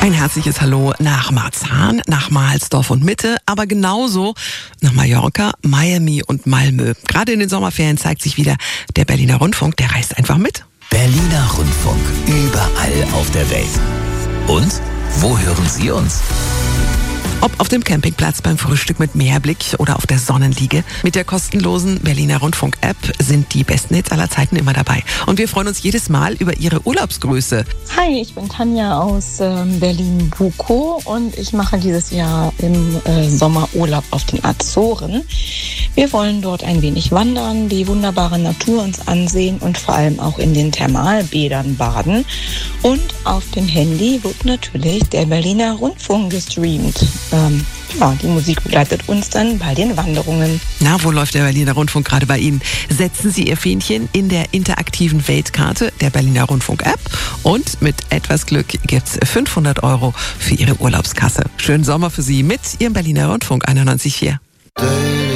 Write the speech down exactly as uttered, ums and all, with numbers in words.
Ein herzliches Hallo nach Marzahn, nach Mahlsdorf und Mitte, aber genauso nach Mallorca, Miami und Malmö. Gerade in den Sommerferien zeigt sich wieder, der Berliner Rundfunk, der reist einfach mit. Berliner Rundfunk, überall auf der Welt. Und wo hören Sie uns? Ob auf dem Campingplatz, beim Frühstück mit Meerblick oder auf der Sonnenliege. Mit der kostenlosen Berliner Rundfunk-App sind die besten Hits aller Zeiten immer dabei. Und wir freuen uns jedes Mal über Ihre Urlaubsgrüße. Hi, ich bin Tanja aus ähm, Berlin-Bukow und ich mache dieses Jahr im äh, Sommer Urlaub auf den Azoren. Wir wollen dort ein wenig wandern, die wunderbare Natur uns ansehen und vor allem auch in den Thermalbädern baden. Und auf dem Handy wird natürlich der Berliner Rundfunk gestreamt. Ähm, ja, die Musik begleitet uns dann bei den Wanderungen. Na, wo läuft der Berliner Rundfunk gerade bei Ihnen? Setzen Sie Ihr Fähnchen in der interaktiven Weltkarte der Berliner Rundfunk-App und mit etwas Glück gibt's fünfhundert Euro für Ihre Urlaubskasse. Schönen Sommer für Sie mit Ihrem Berliner Rundfunk einundneunzig Komma vier.